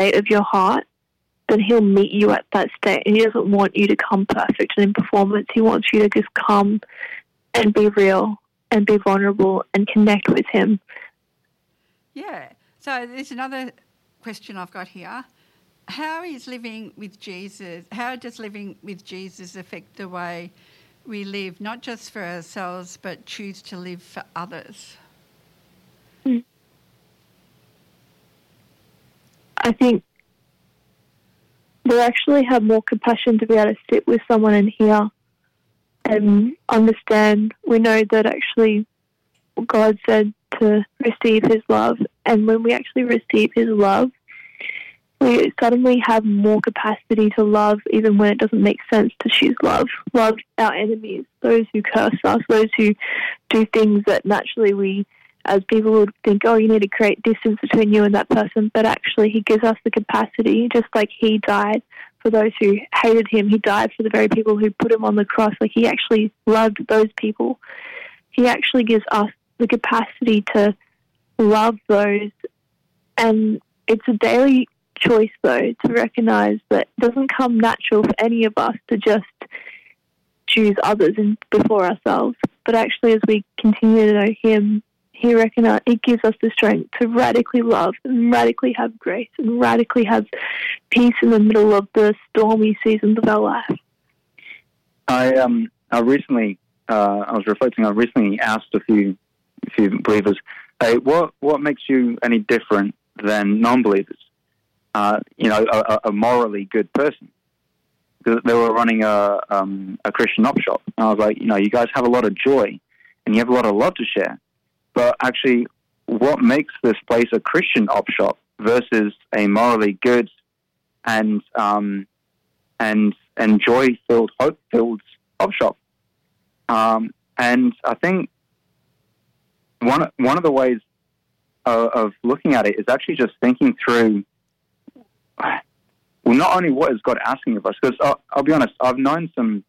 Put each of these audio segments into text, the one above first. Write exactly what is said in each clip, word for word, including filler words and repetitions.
state of your heart, then he'll meet you at that state. And he doesn't want you to come perfect and in performance. He wants you to just come and be real and be vulnerable and connect with him. Yeah. So there's another question I've got here. How is living with Jesus, how does living with Jesus affect the way we live, not just for ourselves, but choose to live for others? I think we actually have more compassion to be able to sit with someone and hear and understand. We know that actually God said to receive his love, and when we actually receive his love, we suddenly have more capacity to love even when it doesn't make sense to choose love. Love our enemies, those who curse us, those who do things that naturally we, as people, would think, oh, you need to create distance between you and that person. But actually he gives us the capacity, just like he died for those who hated him. He died for the very people who put him on the cross. Like, he actually loved those people. He actually gives us the capacity to love those. And it's a daily choice, though, to recognise that it doesn't come natural for any of us to just choose others and before ourselves. But actually, as we continue to know him, he recognize, he gives us the strength to radically love and radically have grace and radically have peace in the middle of the stormy seasons of our life. I um I recently uh, I was reflecting. I recently asked a few a few believers, hey, what what makes you any different than non-believers? Uh, you know, a, a morally good person. Because they were running a um, a Christian op shop, and I was like, you know, you guys have a lot of joy, and you have a lot of love to share. But actually, what makes this place a Christian op shop versus a morally good and um, and and joy-filled, hope-filled op shop? Um, and I think one one of the ways of, of looking at it is actually just thinking through, well, not only what is God asking of us, because I'll, I'll be honest, I've known some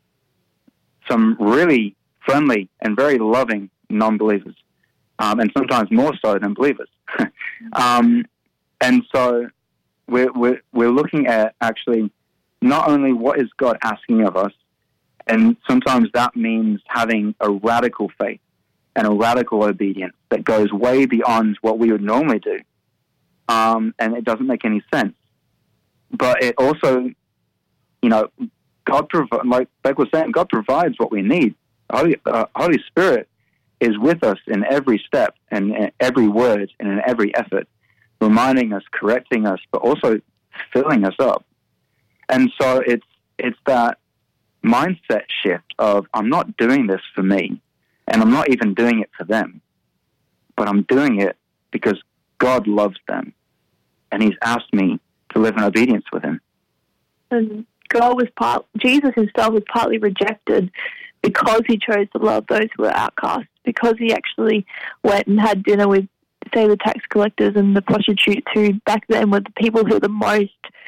some really friendly and very loving non-believers. Um, and sometimes more so than believers. um, and so we're, we're, we're looking at actually not only what is God asking of us, and sometimes that means having a radical faith and a radical obedience that goes way beyond what we would normally do. Um, and it doesn't make any sense. But it also, you know, God, provi- like Beck was saying, God provides what we need. Holy, uh, Holy Spirit is with us in every step and in every word and in every effort, reminding us, correcting us, but also filling us up. And so it's it's that mindset shift of, I'm not doing this for me, and I'm not even doing it for them, but I'm doing it because God loves them, and he's asked me to live in obedience with him. And God was part, Jesus himself was partly rejected because he chose to love those who were outcasts, because he actually went and had dinner with, say, the tax collectors and the prostitutes, who back then were the people who were the most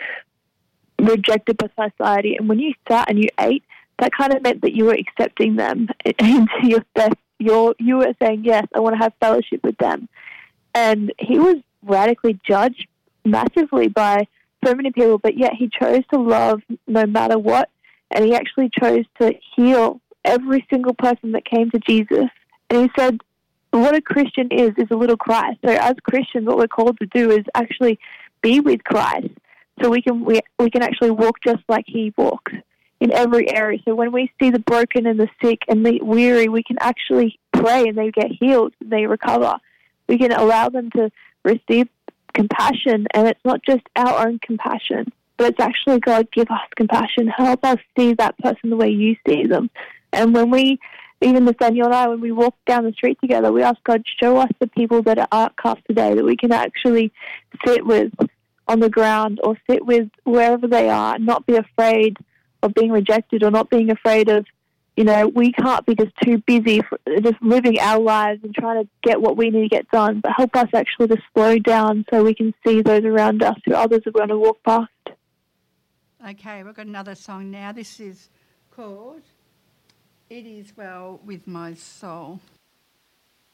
rejected by society. And when you sat and you ate, that kind of meant that you were accepting them into your best. You're, you were saying, yes, I want to have fellowship with them. And he was radically judged massively by so many people, but yet he chose to love no matter what, and he actually chose to heal every single person that came to Jesus. And he said, what a Christian is, is a little Christ. So as Christians, what we're called to do is actually be with Christ, so we can we, we can actually walk just like he walks in every area. So when we see the broken and the sick and the weary, we can actually pray and they get healed and they recover. We can allow them to receive compassion, and it's not just our own compassion, but it's actually, God, give us compassion. Help us see that person the way you see them. And when we, even Nathaniel and I, when we walk down the street together, we ask God, show us the people that are outcast today, that we can actually sit with on the ground or sit with wherever they are, and not be afraid of being rejected, or not being afraid of, you know, we can't be just too busy for just living our lives and trying to get what we need to get done, but help us actually to slow down so we can see those around us who others are going to walk past. Okay, we've got another song now. This is called It Is Well With My Soul.